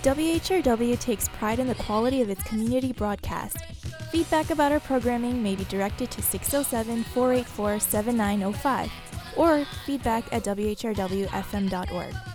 WHRW takes pride in the quality of its community broadcast. Feedback about our programming may be directed to 607-484-7905 or feedback@whrwfm.org.